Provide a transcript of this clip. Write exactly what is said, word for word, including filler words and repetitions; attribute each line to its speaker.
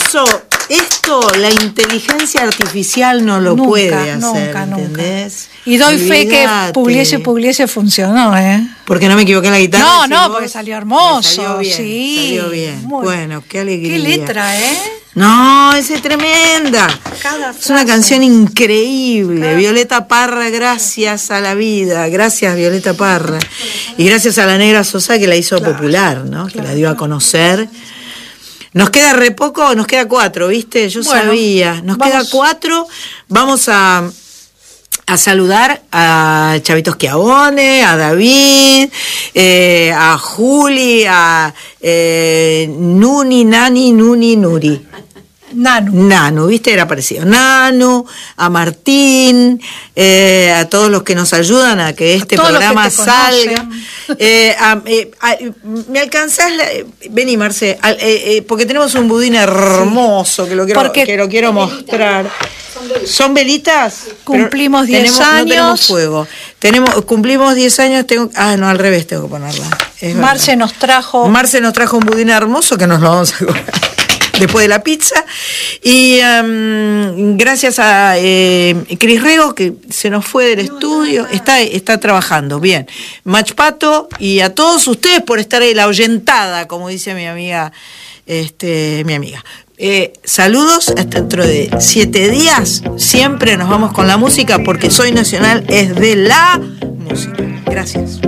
Speaker 1: eso, esto, la inteligencia artificial no lo
Speaker 2: nunca,
Speaker 1: puede hacer,
Speaker 2: nunca,
Speaker 1: ¿entendés?
Speaker 2: Nunca. Y doy fe que
Speaker 1: Olvídate.
Speaker 2: Pugliese, Pugliese funcionó, ¿eh?
Speaker 1: Porque no me equivoqué en la guitarra.
Speaker 2: No,
Speaker 1: decís
Speaker 2: no,
Speaker 1: vos.
Speaker 2: porque salió hermoso.
Speaker 1: Salió bien,
Speaker 2: sí.
Speaker 1: salió bien.
Speaker 2: Muy-
Speaker 1: Bueno, qué alegría.
Speaker 2: Qué letra, ¿eh?
Speaker 1: No, esa es tremenda.
Speaker 2: Cada
Speaker 1: Es una
Speaker 2: frase.
Speaker 1: canción increíble.
Speaker 2: Cada-
Speaker 1: Violeta Parra, gracias a la vida. Gracias, Violeta Parra. Y gracias a la Negra Sosa que la hizo
Speaker 2: Claro,
Speaker 1: popular, ¿no? Que
Speaker 2: claro.
Speaker 1: la dio a conocer. Nos queda re poco, nos queda cuatro, ¿viste? Yo
Speaker 2: Bueno,
Speaker 1: sabía. Nos
Speaker 2: vamos.
Speaker 1: queda cuatro. Vamos a, a saludar a Chavito Schiavone, a David, eh, a Juli, a eh, Nuni, Nani, Nuni, Nuri.
Speaker 2: Nanu.
Speaker 1: Nanu, ¿viste? Era parecido. Nanu, a Martín, eh, a todos los que nos ayudan a que este
Speaker 2: todos los que
Speaker 1: programa
Speaker 2: te
Speaker 1: salga.
Speaker 2: conocen.
Speaker 1: Eh, a- eh, a- ¿Me alcanzás? La, vení, Marce, al- eh, eh, porque tenemos un budín hermoso que lo quiero,
Speaker 2: Porque-
Speaker 1: que lo quiero mostrar. ¿Son velitas?
Speaker 2: Cumplimos
Speaker 1: Pero
Speaker 2: diez
Speaker 1: tenemos- No tenemos
Speaker 2: años.
Speaker 1: fuego. Tenemos, cumplimos diez años. Tengo, ah, no, al revés tengo que ponerla. Es verdad.
Speaker 2: Marce nos trajo.
Speaker 1: Marce nos trajo un budín hermoso que nos lo vamos a comer después de la pizza. Y um, gracias a eh, Cris Rego, que se nos fue del estudio, está, está trabajando. Bien. Machpato, y a todos ustedes por estar ahí, la oyentada, como dice mi amiga, este, mi amiga. Eh, saludos, hasta dentro de siete días. Siempre nos vamos con la música, porque Soy Nacional es de la música. Gracias.